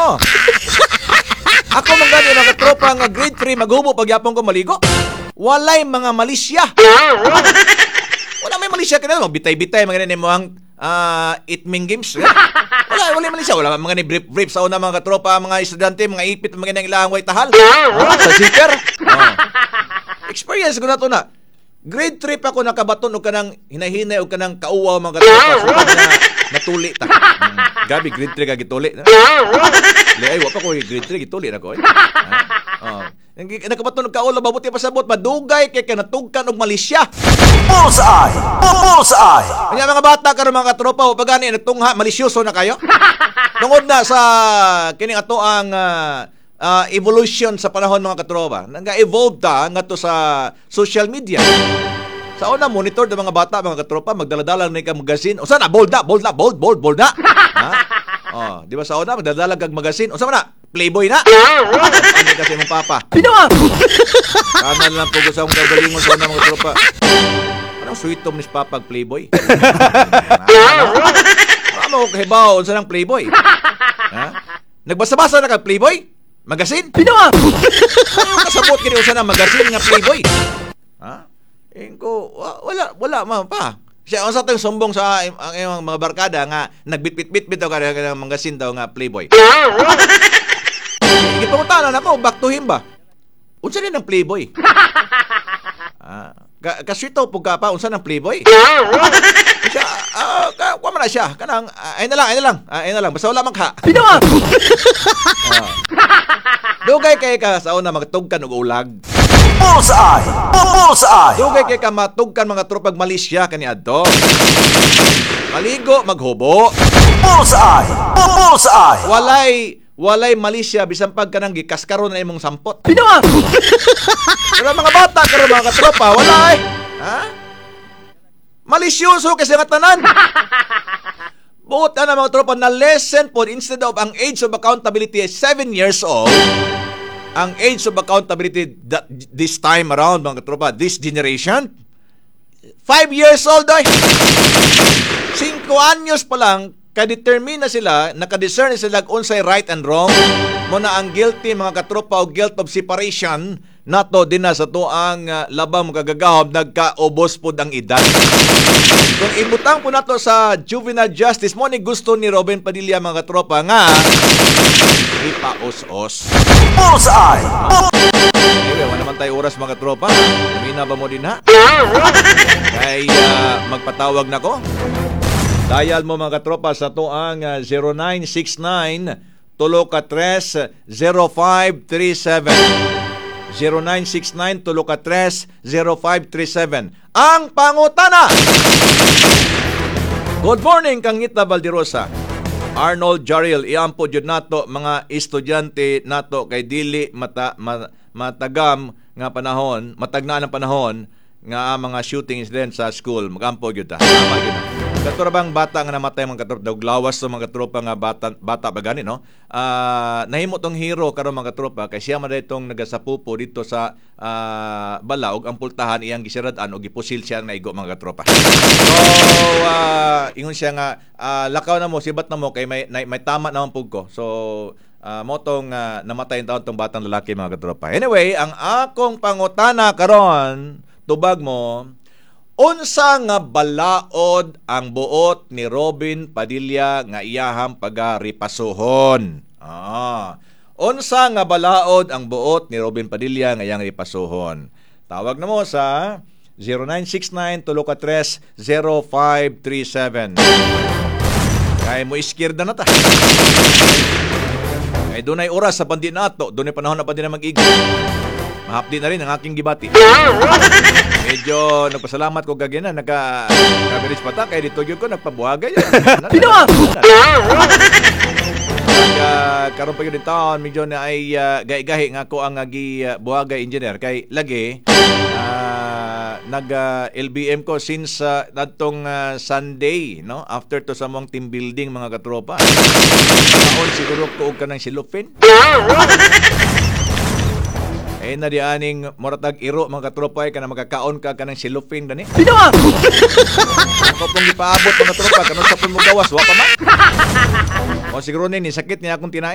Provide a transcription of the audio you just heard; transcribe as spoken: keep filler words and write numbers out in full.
Oh. Ako man gani mga katropa nga grade three maghubo pagyapon ko maligo. Walay mga malisya. Wala may malisya kanila, magbitay-bitay mga ni mo ang uh, itming games. Wala, wala malisya. Wala mga ni brief brief sa una mga katropa, mga estudyante, mga ipit mga nang ilang way tahal. Oh, sa seeker. Oh. Experience ko na to na. Grade three pa ako nakabaton og kanang hinahinay og kanang kauwaw mga katropa so na natuli ta. Hmm. Gabi grade three ka gituli. Lay wa pa ko grade three gituli na ko. Eh. Oh. Nakabaton og kauwaw mabuti pa sabot madugay kay kanatugkan og malisya. Bullseye! Bullseye! Kanya mga bata karon mga katropa o pagani nagtungha malisyoso na kayo. Tungod na sa kining ato ang uh, uh, evolution sa panahon mga katropa. Nanga-evolve ta ngadto sa social media. Sa una monitor ng mga bata mga katropa magdala-dala na kag magazine. Unsa na bold na, bold na, bold, bold, bold na. Ha? Oh, di ba sa una magdala kag magazine. Unsa man na? Playboy na. Ano kasi mong papa? Pinawa! Kanan lang po gusto akong gagalingon sa una mga tropa. Anong sweet tom ni Papa Playboy? Ano kay bao unsa nang Playboy? Ha? Nagbasa-basa na ka Playboy? Magazine? Pinawa! Ano kasabot kini unsa nang magazine nga Playboy? Ha? Engko wala wala man pa. Siya unsa tong sumbong sa ang iyong mga barkada nga nagbitbit-bit bitaw ka ng magazine daw nga Playboy. Gipangutan na ako back to him ba? Unsa ni nang Playboy? Ah, ka kaswito pug ka pa unsa nang Playboy? Siya ah uh, wa man na siya kanang uh, ay na lang ay na lang uh, ay na lang basta wala man ka. Pinawa. Ah. Dugay kay ka sa una magtugkan og ulag. Bullseye! Bullseye! Dugay kay ka matugkan mga tropag Malaysia kani adto. Maligo maghubo. Bullseye! Bullseye! Walay walay Malaysia bisan pag kanang gikaskaron na imong sampot. Pinawa. Pero mga bata karon mga katropa wala eh. Ha? Malisyoso kasi nga tanan. Buot na mga tropa na lesson po instead of ang age of accountability is seven years old. Ang age of accountability that, this time around mga tropa, this generation five years old oy. Cinco anyos pa lang ka-determine na sila, naka-discern na sila kung unsay right and wrong. Muna ang guilty mga katropa o guilt of separation nato din na sa to ang uh, labang magagagahom nagkaubos po ang edad. Kung ibutang po nato sa juvenile justice mo ni gusto ni Robin Padilla mga katropa nga ipaos-os. Bullseye! Anyway, wala naman tayo oras mga tropa. Lumina ba mo din ha? Kaya uh, magpatawag na ko. Dial mo mga katropa sa to ang uh, zero nine six nine tulo ka tres zero five three seven. zero nine six nine tulo ka tres zero five three seven. Ang pangutana. Good morning Kangita Valderosa. Arnold Jaril iampo jud nato mga estudyante nato kay dili mata, ma, matagam nga panahon, matagna ang panahon nga mga shooting incident sa school. Magampo jud ta. Tama gyud. Katura bang bata nga namatay mga katropa daw lawas to mga katropa nga bata bata ba gani no? Ah, uh, nahimo tong hero karon mga katropa kay siya man daytong nagasapupo dito sa uh, bala og ang pultahan iyang gisirad-an og gipusil siya nga igo mga katropa. So uh, ingon siya nga uh, lakaw na mo sibat na mo kay may may, may tama naman pug ko. So uh, mo tong uh, namatay taon tong batang lalaki mga katropa. Anyway, ang akong pangutana karon tubag mo unsa nga balaod ang buot ni Robin Padilla nga iyahang pagaripasuhon? Ah. Unsa nga balaod ang buot ni Robin Padilla nga iyang ripasuhon? Tawag na mo sa zero nine six nine tulo ka tres zero five three seven. Kay mo iskir na nata. Kay dunay oras sa pandi nato, dunay panahon na pandi na mag-igi. Mahapdi na rin ang aking gibati. Medyo nagpasalamat ko gagyan na nagka kabiris pata kaya dito yun ko nagpabuhagay. Pinawa! Karoon pa yun din taon medyo na ay uh, gahi-gahi nga ko ang agi uh, buhagay engineer kay lagi uh, nag uh, L B M ko since uh, natong uh, Sunday no after to sa mong team building mga katropa. Taon siguro ko og kanang silupin. Eh na di aning moratag iro mga katropay kana makakaon ka kanang silupin gani. Pinawa! Ako pong ipaabot mga tropa kanon sa pun mo gawas wa pa man. O siguro ni sakit niya akong tinay.